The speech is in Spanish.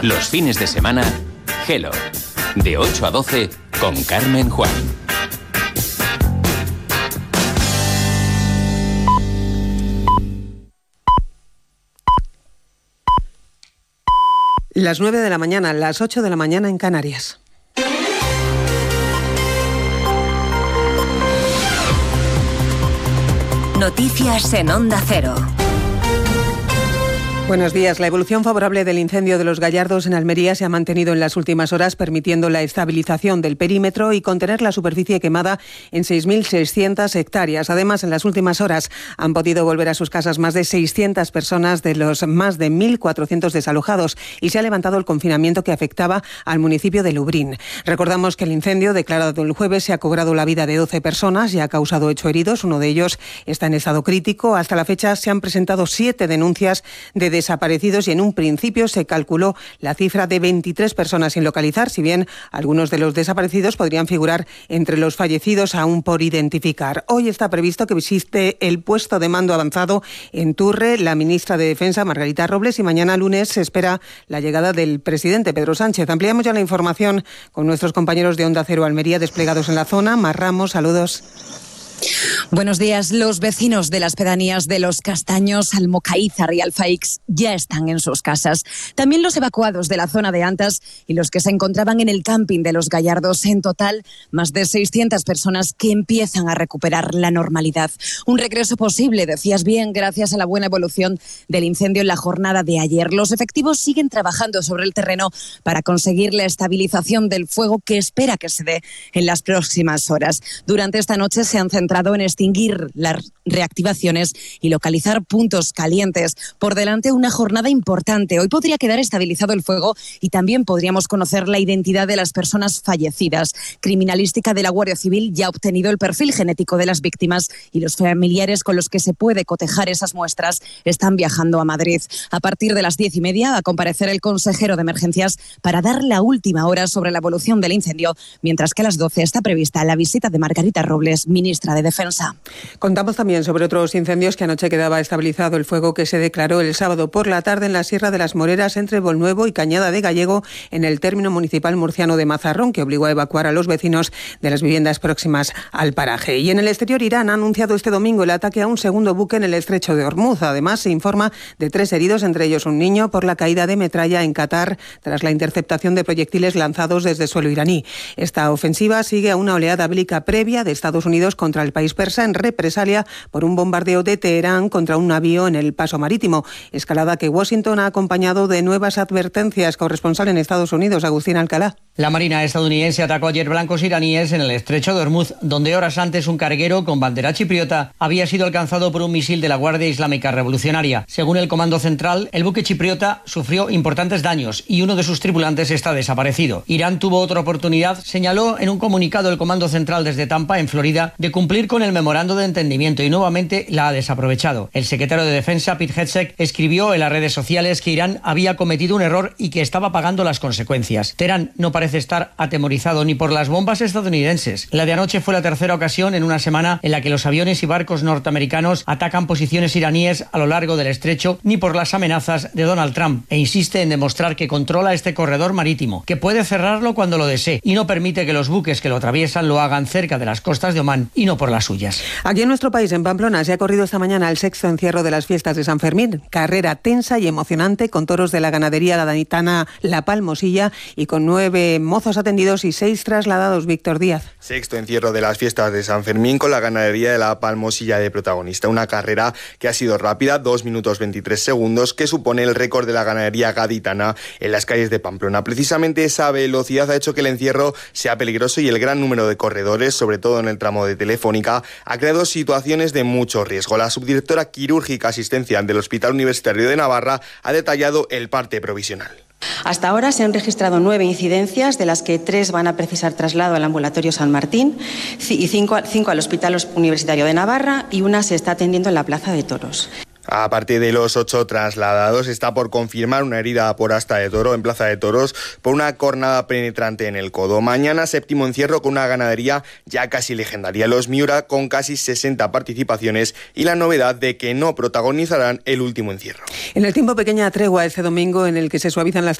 Los fines de semana, Hello, de 8 a 12 con Carmen Juan. Las 9 de la mañana, las 8 de la mañana en Canarias. Noticias en Onda Cero. Buenos días. La evolución favorable del incendio de Los Gallardos en Almería se ha mantenido en las últimas horas, permitiendo la estabilización del perímetro y contener la superficie quemada en 6.600 hectáreas. Además, en las últimas horas han podido volver a sus casas más de 600 personas de los más de 1.400 desalojados y se ha levantado el confinamiento que afectaba al municipio de Lubrín. Recordamos que el incendio declarado el jueves se ha cobrado la vida de 12 personas y ha causado 8 heridos. Uno de ellos está en estado crítico. Hasta la fecha se han presentado 7 denuncias de desaparecidos y en un principio se calculó la cifra de 23 personas sin localizar, si bien algunos de los desaparecidos podrían figurar entre los fallecidos aún por identificar. Hoy está previsto que visite el puesto de mando avanzado en Turre la ministra de Defensa, Margarita Robles, y mañana lunes se espera la llegada del presidente Pedro Sánchez. Ampliamos ya la información con nuestros compañeros de Onda Cero Almería desplegados en la zona. Mar Ramos, saludos. Buenos días. Los vecinos de las pedanías de Los Castaños, Almocaízar y Alfaix ya están en sus casas. También los evacuados de la zona de Antas y los que se encontraban en el camping de Los Gallardos. En total, más de 600 personas que empiezan a recuperar la normalidad. Un regreso posible, decías bien, gracias a la buena evolución del incendio en la jornada de ayer. Los efectivos siguen trabajando sobre el terreno para conseguir la estabilización del fuego que espera que se dé en las próximas horas. Durante esta noche se han centrado en extinguir las reactivaciones y localizar puntos calientes. Por delante una jornada importante. Hoy podría quedar estabilizado el fuego y también podríamos conocer la identidad de las personas fallecidas. Criminalística de la Guardia Civil ya ha obtenido el perfil genético de las víctimas y los familiares con los que se puede cotejar esas muestras están viajando a Madrid. A partir de las 10:30 va a comparecer el consejero de Emergencias para dar la última hora sobre la evolución del incendio, mientras que a las 12 está prevista la visita de Margarita Robles, ministra de Defensa. Contamos también sobre otros incendios que anoche quedaba estabilizado el fuego que se declaró el sábado por la tarde en la Sierra de las Moreras entre Bolnuevo y Cañada de Gallego en el término municipal murciano de Mazarrón, que obligó a evacuar a los vecinos de las viviendas próximas al paraje. Y en el exterior, Irán ha anunciado este domingo el ataque a un segundo buque en el estrecho de Hormuz. Además, se informa de 3 heridos, entre ellos un niño, por la caída de metralla en Qatar tras la interceptación de proyectiles lanzados desde suelo iraní. Esta ofensiva sigue a una oleada bélica previa de Estados Unidos contra el país persa en represalia por un bombardeo de Teherán contra un navío en el paso marítimo. Escalada que Washington ha acompañado de nuevas advertencias. Corresponsal en Estados Unidos, Agustín Alcalá. La Marina estadounidense atacó ayer blancos iraníes en el estrecho de Hormuz, donde horas antes un carguero con bandera chipriota había sido alcanzado por un misil de la Guardia Islámica Revolucionaria. Según el Comando Central, el buque chipriota sufrió importantes daños y uno de sus tripulantes está desaparecido. Irán tuvo otra oportunidad, señaló en un comunicado el Comando Central desde Tampa, en Florida, de cumplir con el memorando de entendimiento y nuevamente la ha desaprovechado. El secretario de Defensa, Pete Hegseth, escribió en las redes sociales que Irán había cometido un error y que estaba pagando las consecuencias. Teherán no parece estar atemorizado ni por las bombas estadounidenses. La de anoche fue la tercera ocasión en una semana en la que los aviones y barcos norteamericanos atacan posiciones iraníes a lo largo del estrecho, ni por las amenazas de Donald Trump, e insiste en demostrar que controla este corredor marítimo, que puede cerrarlo cuando lo desee y no permite que los buques que lo atraviesan lo hagan cerca de las costas de Omán y no por las suyas. Aquí en nuestro país, en Pamplona, se ha corrido esta mañana el 6º encierro de las fiestas de San Fermín. Carrera tensa y emocionante con toros de la ganadería gaditana La Palmosilla y con 9 mozos atendidos y 6 trasladados. Víctor Díaz. 6º encierro de las fiestas de San Fermín con la ganadería de La Palmosilla de protagonista. Una carrera que ha sido rápida, 2 minutos 23 segundos, que supone el récord de la ganadería gaditana en las calles de Pamplona. Precisamente esa velocidad ha hecho que el encierro sea peligroso y el gran número de corredores, sobre todo en el tramo de Telefónica, ha creado situaciones de mucho riesgo. La subdirectora quirúrgica asistencial del Hospital Universitario de Navarra ha detallado el parte provisional. Hasta ahora se han registrado 9 incidencias, de las que 3 van a precisar traslado al ambulatorio San Martín, y 5 al Hospital Universitario de Navarra, y una se está atendiendo en la Plaza de Toros. Aparte de los 8 trasladados, está por confirmar una herida por asta de toro en Plaza de Toros por una cornada penetrante en el codo. Mañana 7º encierro con una ganadería ya casi legendaria, los Miura, con casi 60 participaciones y la novedad de que no protagonizarán el último encierro. En el tiempo, pequeña tregua este domingo en el que se suavizan las